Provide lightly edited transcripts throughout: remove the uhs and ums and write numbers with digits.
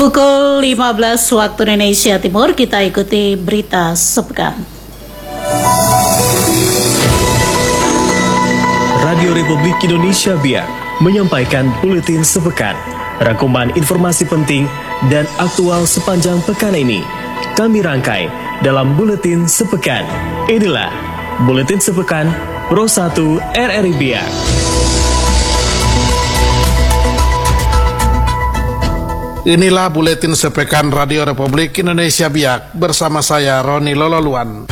Pukul 15 waktu Indonesia Timur, kita ikuti berita sepekan. Radio Republik Indonesia Biak menyampaikan buletin sepekan. Rangkuman informasi penting dan aktual sepanjang pekan ini kami rangkai dalam buletin sepekan. Inilah buletin sepekan Pro 1 RRI Biak. Inilah buletin sepekan Radio Republik Indonesia Biak bersama saya Roni Lololuan.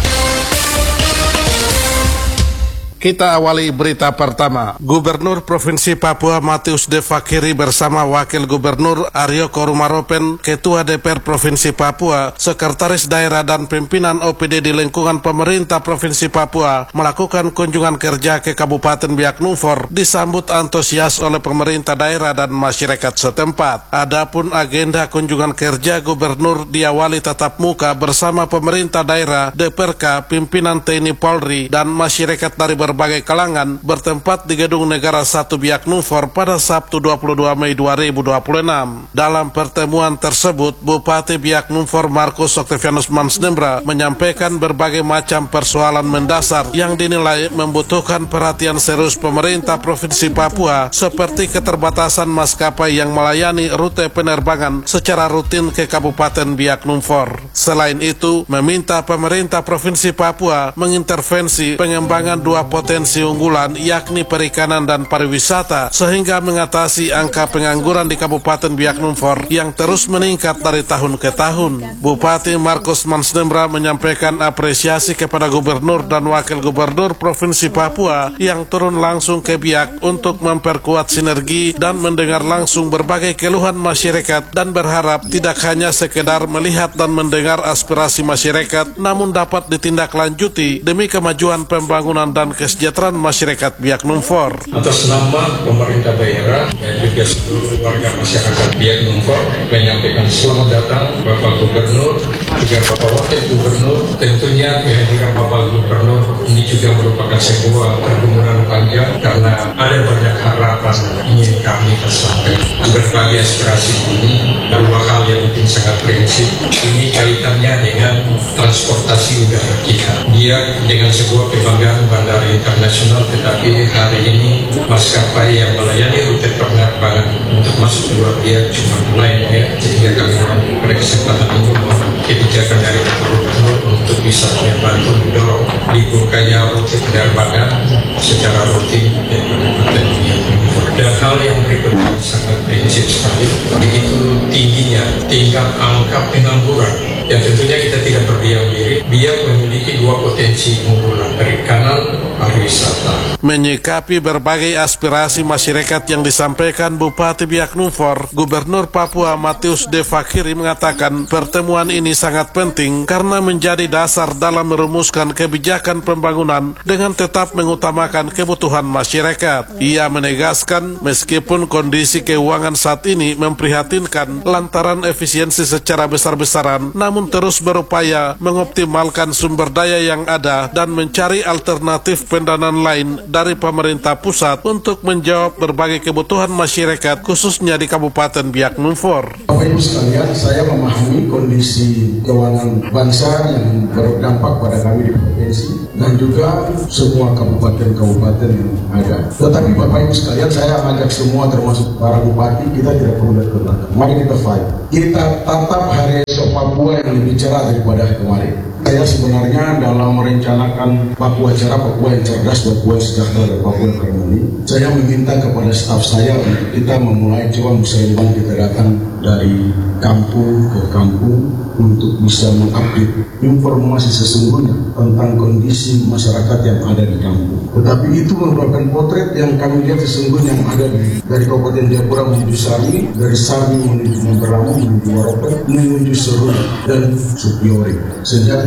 Kita awali berita pertama. Gubernur Provinsi Papua Matius De Fakiri bersama Wakil Gubernur Aryo Korumaropen, Ketua DPR Provinsi Papua, Sekretaris Daerah dan Pimpinan OPD di lingkungan pemerintah Provinsi Papua melakukan kunjungan kerja ke Kabupaten Biak Numfor disambut antusias oleh pemerintah daerah dan masyarakat setempat. Adapun agenda kunjungan kerja Gubernur diawali tatap muka bersama pemerintah daerah, DPRK, pimpinan TNI Polri, dan masyarakat dari berbagai kalangan bertempat di Gedung Negara 1 Biak Numfor pada Sabtu 22 Mei 2026. Dalam pertemuan tersebut, Bupati Biak Numfor Markus Octavianus Mansnembra menyampaikan berbagai macam persoalan mendasar yang dinilai membutuhkan perhatian serius pemerintah Provinsi Papua, seperti keterbatasan maskapai yang melayani rute penerbangan secara rutin ke Kabupaten Biak Numfor. Selain itu, meminta pemerintah Provinsi Papua mengintervensi pengembangan dua potensi unggulan, yakni perikanan dan pariwisata, sehingga mengatasi angka pengangguran di Kabupaten Biak Numfor yang terus meningkat dari tahun ke tahun. Bupati Markus Mansnembra menyampaikan apresiasi kepada Gubernur dan Wakil Gubernur Provinsi Papua yang turun langsung ke Biak untuk memperkuat sinergi dan mendengar langsung berbagai keluhan masyarakat, dan berharap tidak hanya sekedar melihat dan mendengar aspirasi masyarakat, namun dapat ditindaklanjuti demi kemajuan pembangunan dan kesejahteraan masyarakat Biak Numfor. Atas nama pemerintah daerah dan juga seluruh warga masyarakat Biak Numfor menyampaikan selamat datang Bapak Gubernur, juga Bapak Wakil Gubernur. Tentunya kehadiran Bapak Gubernur ini juga merupakan sebuah pergumulan panjang karena ada banyak harapan ingin kami tersampaikan. Berbagai aspirasi ini dua hal yang mungkin sangat prinsip. Ini kaitannya dengan transportasi udara kita. Dia dengan sebuah kebanggaan bandara internasional, tetapi hari ini maskapai yang melayani rute penerbangan untuk masuk keluar dia cuma Lion Air, sehingga kami pada kesempatan ini mohon kebijakan dari Gubernur untuk bisa membantu mendorong dibukanya rute penerbangan secara rutin di Kabupaten Biak Numfor. Dan hal yang berikutnya sangat prinsip sekali, begitu tingginya tingkat angka pengangguran, yang tentunya kita tidak berdiam diri. Biak memiliki dua potensi unggulan, perikanan, pariwisata. Menyikapi berbagai aspirasi masyarakat yang disampaikan Bupati Biak Numfor, Gubernur Papua Matius De Fakiri mengatakan pertemuan ini sangat penting karena menjadi dasar dalam merumuskan kebijakan pembangunan dengan tetap mengutamakan kebutuhan masyarakat. Ia menegaskan meskipun kondisi keuangan saat ini memprihatinkan lantaran efisiensi secara besar-besaran, namun terus berupaya mengoptimalkan sumber daya yang ada dan mencari alternatif pendanaan lain dari pemerintah pusat untuk menjawab berbagai kebutuhan masyarakat, khususnya di Kabupaten Biak Numfor. Bapak Ibu sekalian, saya memahami kondisi keuangan bangsa yang berdampak pada kami di provinsi dan juga semua kabupaten-kabupaten yang ada. Tetapi Bapak Ibu sekalian, saya ajak semua termasuk para bupati, kita tidak perlu lihat ke belakang. Mari kita fight. Kita tatap hari esok Papua yang lebih cerah daripada kemarin. Saya sebenarnya dalam merencanakan Papua cerah, Papua yang cerdas, Papua yang sejahtera, dan Papua yang harmoni, saya meminta kepada staf saya untuk kita memulai coba musyawarah kita datang dari kampung ke kampung untuk bisa mengupdate informasi sesungguhnya tentang kondisi masyarakat yang ada di kampung. Tetapi itu merupakan potret yang kami lihat sesungguhnya yang ada dari Kabupaten Jayapura menuju Sarmi, dari Sarmi menuju Memberamo, menuju Waropet, menuju Serut dan Supiori. Sejak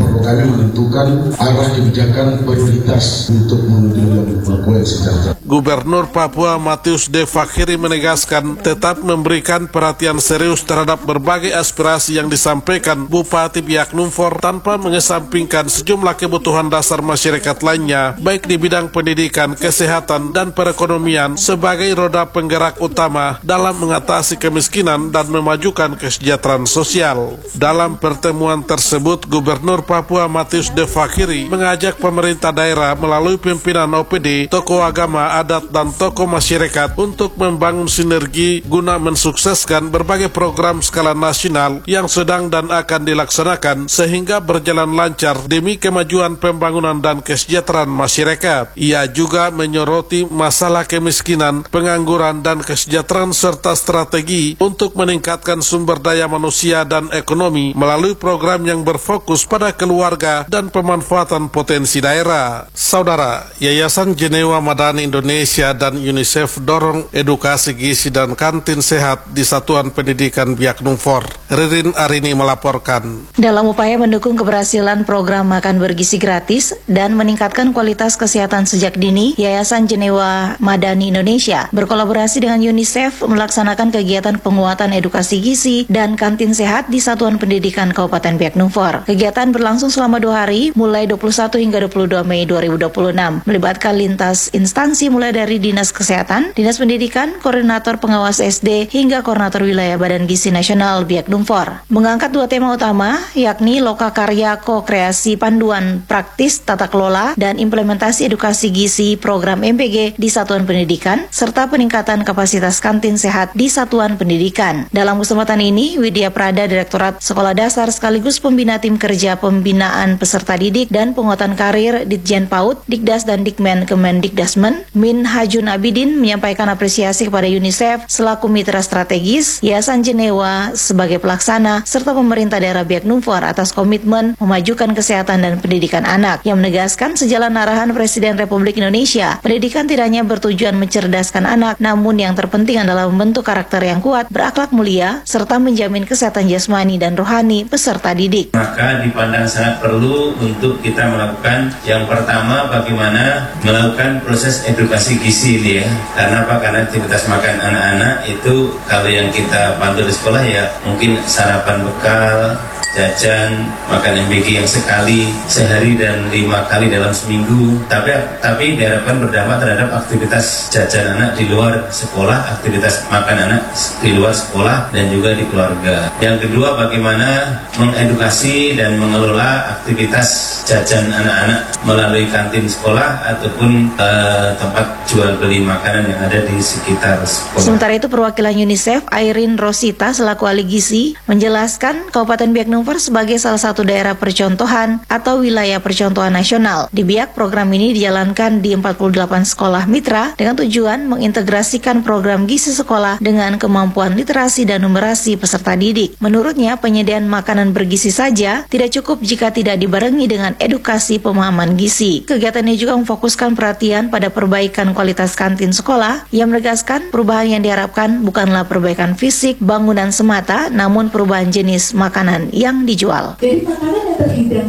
perlu kami menentukan arah kebijakan prioritas untuk menuju Papua yang sejahtera. Gubernur Papua Matius D. Fakhiri menegaskan tetap memberikan perhatian serius terhadap berbagai aspirasi yang disampaikan Bupati Biak Numfor tanpa mengesampingkan sejumlah kebutuhan dasar masyarakat lainnya, baik di bidang pendidikan, kesehatan, dan perekonomian sebagai roda penggerak utama dalam mengatasi kemiskinan dan memajukan kesejahteraan sosial. Dalam pertemuan tersebut, Gubernur Papua Matius D. Fakhiri mengajak pemerintah daerah melalui pimpinan OPD, tokoh agama, adat, dan tokoh masyarakat untuk membangun sinergi guna mensukseskan berbagai program skala nasional yang sedang dan akan dilaksanakan sehingga berjalan lancar demi kemajuan pembangunan dan kesejahteraan masyarakat. Ia juga menyoroti masalah kemiskinan, pengangguran, dan kesejahteraan serta strategi untuk meningkatkan sumber daya manusia dan ekonomi melalui program yang berfokus pada keluarga dan pemanfaatan potensi daerah. Saudara, Yayasan Jenewa Madani Indonesia dan UNICEF dorong edukasi gizi dan kantin sehat di Satuan Pendidikan Biak Numfor. Ririn Arini melaporkan. Dalam upaya mendukung keberhasilan program makan bergizi gratis dan meningkatkan kualitas kesehatan sejak dini, Yayasan Jenewa Madani Indonesia berkolaborasi dengan UNICEF melaksanakan kegiatan penguatan edukasi gizi dan kantin sehat di Satuan Pendidikan Kabupaten Biak Numfor. Kegiatan berlangsung selama 2 hari, mulai 21 hingga 22 Mei 2026, melibatkan lintas instansi mulai dari Dinas Kesehatan, Dinas Pendidikan, Koordinator Pengawas SD, hingga Koordinator Wilayah Badan Gizi Nasional Biak Numfor. Mengangkat 2 tema utama, yakni lokakarya ko-kreasi panduan praktis tata kelola dan implementasi edukasi gizi program MPG di Satuan Pendidikan, serta peningkatan kapasitas kantin sehat di Satuan Pendidikan. Dalam kesempatan ini, Widya Prada, Direktorat Sekolah Dasar sekaligus pembina tim kerja pembinaan peserta didik dan penguatan karir Ditjen PAUD, Dikdas dan Dikmen Kemendikdasmen, Min Hajun Abidin menyampaikan apresiasi kepada UNICEF selaku mitra strategis, Yayasan Jenewa sebagai pelaksana, serta pemerintah daerah Biak Numfor atas komitmen memajukan kesehatan dan pendidikan anak, yang menegaskan sejalan arahan Presiden Republik Indonesia, pendidikan tidak hanya bertujuan mencerdaskan anak, namun yang terpenting adalah membentuk karakter yang kuat, berakhlak mulia, serta menjamin kesehatan jasmani dan rohani peserta didik. Maka dipandang sangat perlu untuk kita melakukan yang pertama, bagaimana melakukan proses edukasi gizi ini ya. Karena apa? Karena aktivitas makan anak-anak itu kalau yang kita pantau di sekolah ya mungkin sarapan bekal, jajan, makan MBG yang sekali sehari dan 5 kali dalam seminggu. Tapi diharapkan berdampak terhadap aktivitas jajan anak di luar sekolah, aktivitas makan anak di luar sekolah dan juga di keluarga. Yang kedua, bagaimana mengedukasi dan mengelola aktivitas jajan anak-anak melalui kantin sekolah ataupun tempat jual beli makanan yang ada di sekitar sekolah. Sementara itu, perwakilan UNICEF Airin Rosita selaku ahli gizi menjelaskan Kabupaten Biak Numfor sebagai salah satu daerah percontohan atau wilayah percontohan nasional. Di Biak, program ini dijalankan di 48 sekolah mitra dengan tujuan mengintegrasikan program gizi sekolah dengan kemampuan literasi dan numerasi peserta didik. Menurutnya, penyediaan makanan bergizi saja tidak cukup jika tidak dibarengi dengan edukasi pemahaman gizi. Kegiatan ini juga memfokuskan perhatian pada perbaikan kualitas kantin sekolah, yang menegaskan perubahan yang diharapkan bukanlah perbaikan fisik bangunan semata, namun perubahan jenis makanan yang dijual. Jadi makanan yang terhidang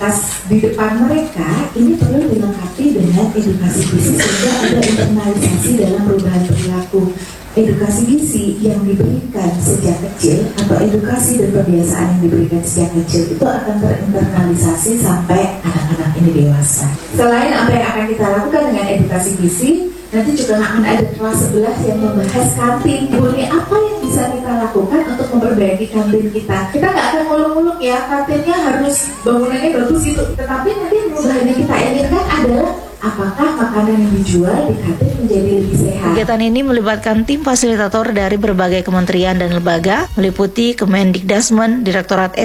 di depan mereka ini perlu dilengkapi dengan edukasi gizi sehingga ada internalisasi dalam perubahan perilaku. Edukasi gizi yang diberikan sejak kecil atau edukasi dan kebiasaan yang diberikan sejak kecil itu akan terinternalisasi sampai anak-anak ini dewasa. Selain apa yang akan kita lakukan dengan edukasi gizi, nanti juga akan ada kelas 11 yang membahas kantin. Ini apa yang bisa kita lakukan untuk memperbaiki kantin kita. Kita nggak akan muluk-muluk ya, kantinnya harus bangunannya bagus gitu. Tetapi nanti perubahan yang kita inginkan adalah apakah makanan yang dijual di kantin menjadi lebih sehat. Kegiatan ini melibatkan tim fasilitator dari berbagai kementerian dan lembaga, meliputi Kemendikdasmen, Direktorat